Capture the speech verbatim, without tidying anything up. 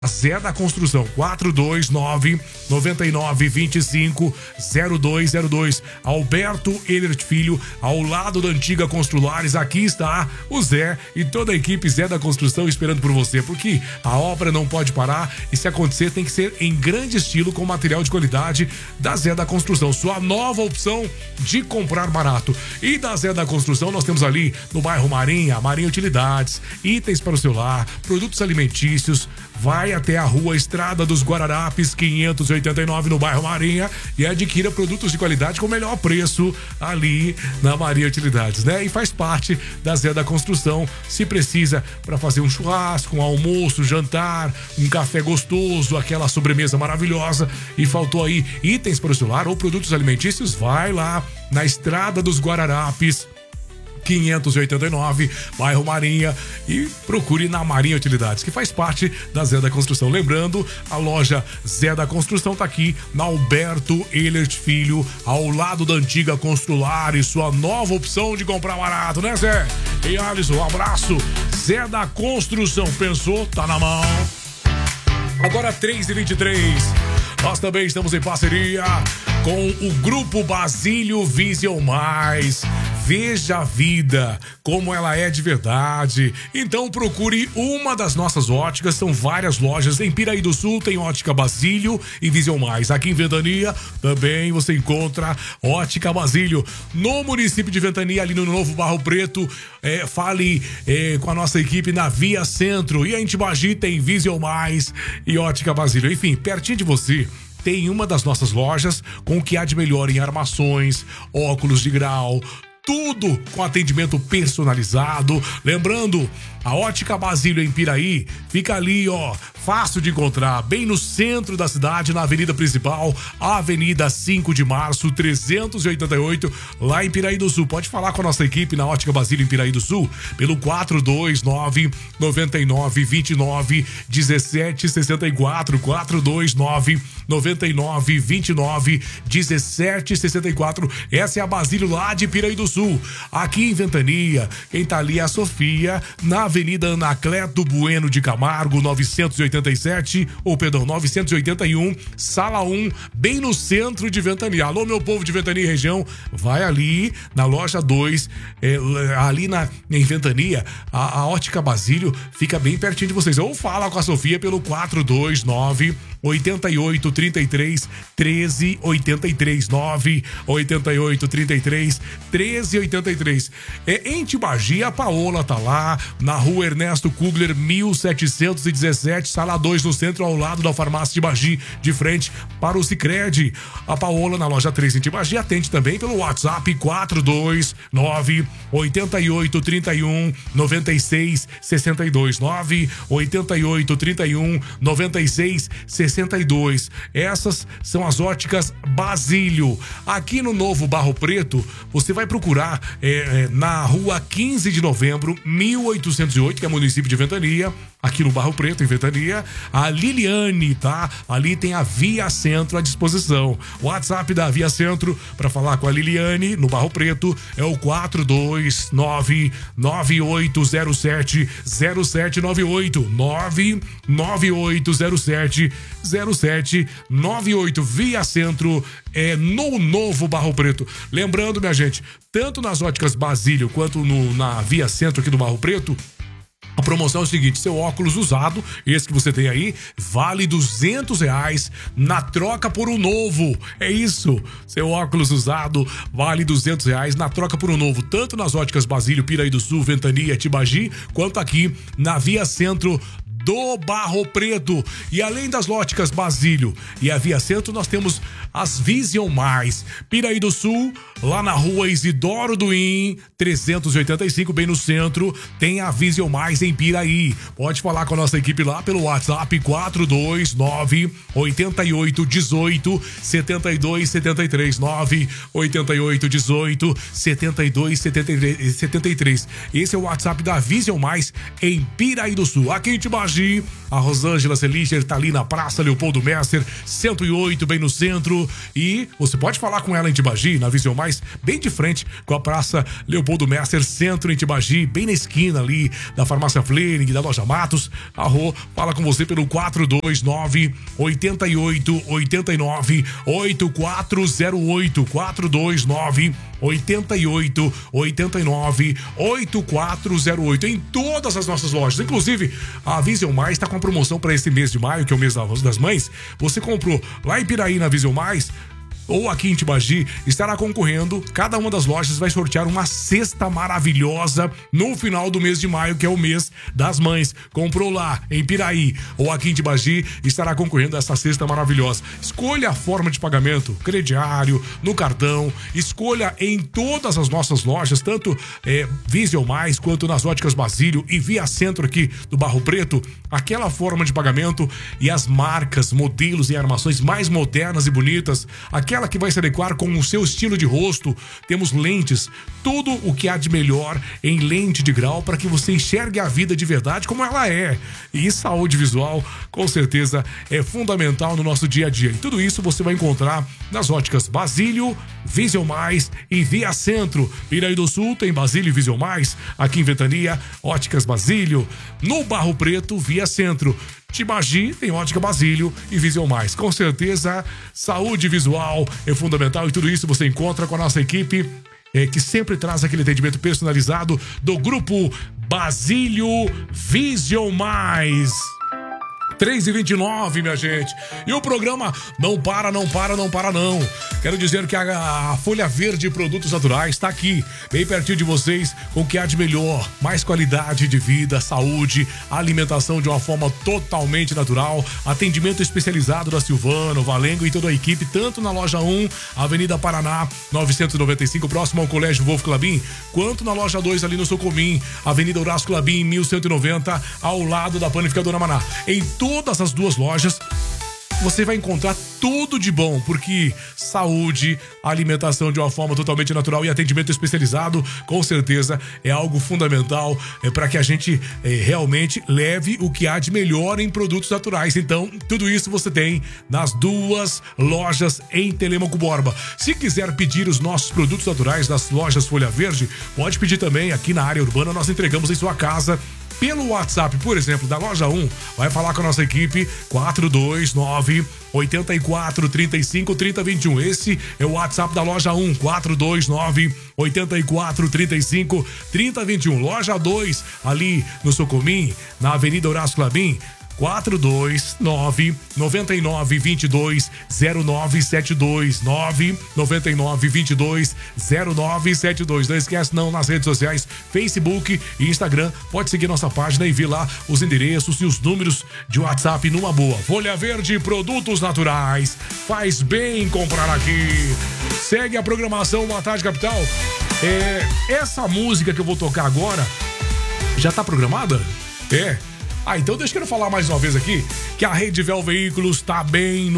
Zé da Construção, quatro dois nove, nove nove dois cinco, zero dois zero dois. Alberto Elert Filho, ao lado da antiga Construlares. Aqui está o Zé e toda a equipe Zé da Construção esperando por você, porque a obra não pode parar e se acontecer tem que ser em grande estilo com material de qualidade da Zé da Construção, sua nova opção de comprar barato. E da Zé da Construção nós temos ali no bairro Marinha, Marinha Utilidades, itens para o celular, produtos alimentícios. Vai até a rua Estrada dos Guararapes, quinhentos e oitenta e nove, no bairro Marinha, e adquira produtos de qualidade com o melhor preço ali na Marinha Utilidades, né? E faz parte da Zé da Construção. Se precisa para fazer um churrasco, um almoço, jantar, um café gostoso, aquela sobremesa maravilhosa, e faltou aí itens para o celular ou produtos alimentícios, vai lá na Estrada dos Guararapes, quinhentos e oitenta e nove, bairro Marinha, e procure na Marinha Utilidades, que faz parte da Zé da Construção. Lembrando, a loja Zé da Construção tá aqui na Alberto Elert Filho, ao lado da antiga Construlares, sua nova opção de comprar barato, né, Zé? E Alisson, um abraço. Zé da Construção, pensou? Tá na mão. Agora três e vinte e três. Nós também estamos em parceria com o Grupo Basílio Vision Mais. Veja a vida como ela é de verdade. Então procure uma das nossas óticas. São várias lojas. Em Piraí do Sul tem Ótica Basílio e Vision Mais. Aqui em Ventania também você encontra Ótica Basílio. No município de Ventania, ali no Novo Barro Preto, é, fale é, com a nossa equipe na Via Centro. E em Tibagi tem Vision Mais e Ótica Basílio. Enfim, pertinho de você tem uma das nossas lojas com o que há de melhor em armações, óculos de grau, tudo com atendimento personalizado. Lembrando, a Ótica Basílio em Piraí fica ali, ó, fácil de encontrar, bem no centro da cidade, na avenida principal, Avenida cinco de março, trezentos e oitenta e oito, lá em Piraí do Sul. Pode falar com a nossa equipe na Ótica Basílio em Piraí do Sul pelo quatro dois nove, nove nove dois nove, um sete seis quatro, quatro dois nove, nove nove dois nove, um sete seis quatro. Essa é a Basílio lá de Piraí do Sul. Aqui em Ventania, quem tá ali é a Sofia, na Avenida Anacleto Bueno de Camargo, novecentos e oitenta e sete, ou perdão, novecentos e oitenta e um, sala um, bem no centro de Ventania. Alô, meu povo de Ventania e região, vai ali na loja dois, é, ali na, em Ventania, a, a Ótica Basílio fica bem pertinho de vocês. Ou fala com a Sofia pelo quatro dois nove, oito oito três três, um três oito três, nove oito oito três três, um três oito três. É, em Tibagi, a Paola tá lá, na rua Ernesto Kugler, mil setecentos e dezessete, sala dois, no centro, ao lado da farmácia Tibagi, de frente para o Sicredi. A Paola, na loja três em Tibagi, atende também pelo WhatsApp quatro dois nove, oito oito três um, nove seis seis dois, nove oito oito três um, nove seis seis dois. Essas são as óticas Basílio. Aqui no Novo Barro Preto, você vai procurar é, na rua quinze de novembro, mil oitocentos e oito, que é município de Ventania, aqui no Barro Preto, em Ventania, a Liliane, tá? Ali tem a Via Centro à disposição. O WhatsApp da Via Centro para falar com a Liliane no Barro Preto é o quatro dois nove, nove oito zero sete, zero sete nove oito, nove nove oito zero sete, zero sete nove oito. Via Centro é no Novo Barro Preto. Lembrando, minha gente, tanto nas óticas Basílio quanto no, na Via Centro aqui do Barro Preto, a promoção é o seguinte: seu óculos usado, esse que você tem aí, vale duzentos reais na troca por um novo. É isso, seu óculos usado vale duzentos reais na troca por um novo, tanto nas óticas Basílio, Piraí do Sul, Ventania, Tibagi, quanto aqui na Via Centro do Barro Preto. E além das óticas Basílio e a Via Centro, nós temos as Vision Mais. Piraí do Sul, lá na rua Isidoro Duim, trezentos e oitenta e cinco, bem no centro, tem a Vision Mais em Piraí. Pode falar com a nossa equipe lá pelo WhatsApp quatro dois nove, oito oito um oito, sete dois sete três, nove oito oito um oito, sete dois sete três. Esse é o WhatsApp da Vision Mais em Piraí do Sul. Aqui em Tibagi, Intibagi. A Rosângela Selischer tá ali na Praça Leopoldo Messer, cento e oito, bem no centro. E você pode falar com ela em Intibagi, na Visão Mais, bem de frente com a Praça Leopoldo Messer, centro em Intibagi, bem na esquina ali da Farmácia Fleming, da Loja Matos. A Rô fala com você pelo quatro dois nove, oito oito, oito nove, oito quatro zero oito, quatro dois nove, oito oito, oito nove, oito quatro zero oito, em todas as nossas lojas. Inclusive, a Visão Mais está com promoção para esse mês de maio, que é o mês das mães. Você comprou lá em Piraí, na Visão Mais, ou aqui em Intibagi, estará concorrendo. Cada uma das lojas vai sortear uma cesta maravilhosa no final do mês de maio, que é o mês das mães. Comprou lá em Piraí ou aqui em Intibagi, estará concorrendo a essa cesta maravilhosa. Escolha a forma de pagamento, crediário, no cartão. Escolha em todas as nossas lojas, tanto é, Visão Mais quanto nas Óticas Basílio e Via Centro aqui do Barro Preto, aquela forma de pagamento e as marcas, modelos e armações mais modernas e bonitas, aquela que vai se adequar com o seu estilo de rosto. Temos lentes, tudo o que há de melhor em lente de grau para que você enxergue a vida de verdade como ela é. E saúde visual, com certeza, é fundamental no nosso dia a dia. E tudo isso você vai encontrar nas Óticas Basílio, Visão Mais e Via Centro. Piraí do Sul tem Basílio e Visão Mais. Aqui em Ventania, Óticas Basílio. No Barro Preto, Via Centro. Intibagi tem Ótica Basílio e Visão Mais. Com certeza, saúde visual é fundamental e tudo isso você encontra com a nossa equipe, é, que sempre traz aquele atendimento personalizado do Grupo Basílio Visão Mais. três e vinte e nove, minha gente. E o programa não para, não para, não para, não. Quero dizer que a, a Folha Verde Produtos Naturais está aqui, bem pertinho de vocês, com o que há de melhor. Mais qualidade de vida, saúde, alimentação de uma forma totalmente natural. Atendimento especializado da Silvano, Valengo e toda a equipe, tanto na loja um, Avenida Paraná, novecentos e noventa e cinco, próximo ao Colégio Wolf Clabin, quanto na loja dois, ali no Socomim, Avenida Horácio Clabin, mil cento e noventa, ao lado da Panificadora Maná. Em todas as duas lojas você vai encontrar tudo de bom, porque saúde, alimentação de uma forma totalmente natural e atendimento especializado, com certeza é algo fundamental, é, para que a gente é, realmente leve o que há de melhor em produtos naturais. Então, tudo isso você tem nas duas lojas em Telêmaco Borba. Se quiser pedir os nossos produtos naturais das lojas Folha Verde, pode pedir também aqui na área urbana, nós entregamos em sua casa. Pelo WhatsApp, por exemplo, da loja um, vai falar com a nossa equipe, quatro dois nove, oito quatro, três cinco, três zero dois um. Esse é o WhatsApp da loja um, quatro dois nove, oito quatro, três cinco, três zero dois um. Loja dois, ali no Socomim, na Avenida Horácio Clabin, quatro dois nove, nove nove dois dois, zero nove sete dois, nove nove nove dois dois, zero nove sete dois. Não esquece não, nas redes sociais, Facebook e Instagram, pode seguir nossa página e ver lá os endereços e os números de WhatsApp numa boa. Folha Verde Produtos Naturais, faz bem comprar aqui. Segue a programação Boa Tarde Capital. É, essa música que eu vou tocar agora já tá programada? É. Ah, então deixa eu falar mais uma vez aqui que a Rede Vel Veículos tá bem no